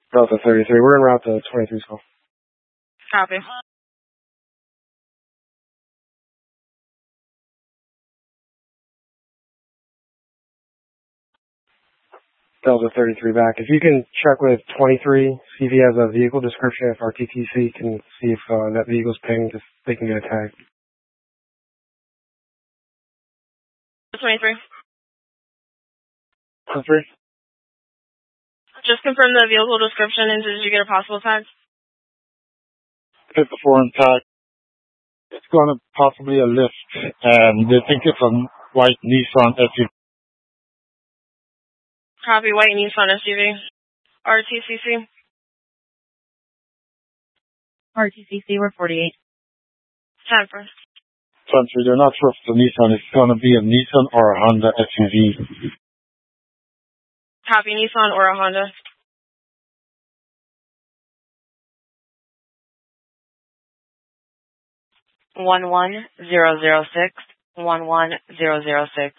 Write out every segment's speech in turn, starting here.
Delta 33. We're en route to 23's call. Copy. Delta 33 back. If you can check with 23, see if he has a vehicle description, if our TTC can see if that vehicle's pinged, if they can get a tag. 23. 23? Just confirm the vehicle description and did you get a possible tag? Hit the foreign tag. It's going to possibly a lift, and they think it's a white Nissan SUV. Copy, white Nissan SUV. RTCC. RTCC, we're 48. 10 for. Country, they're not sure if it's a Nissan. It's going to be a Nissan or a Honda SUV. Copy, Nissan or a Honda. One 11006. 11006.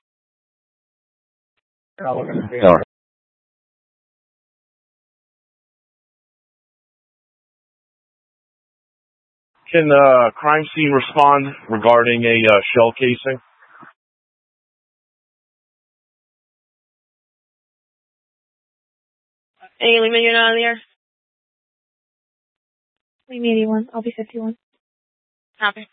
Can crime scene respond regarding a shell casing? Any Lima unit on the air? Lima 81. I'll be 51. Copy.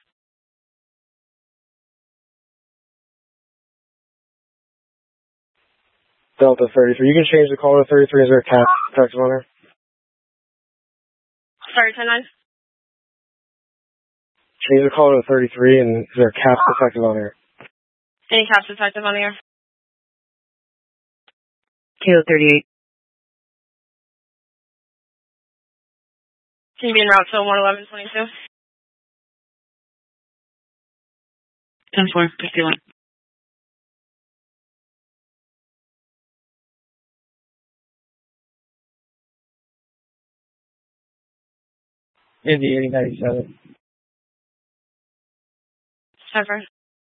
Delta 33. You can change the call to 33. Is there a cap detective on there? Sorry, 10-9. Change the call to 33, and is there a cap detective on there? Any CAPS detective on the air? Kilo 38. Can you be en route to 11122? 10-4, 51. Indy 8097. 10 for.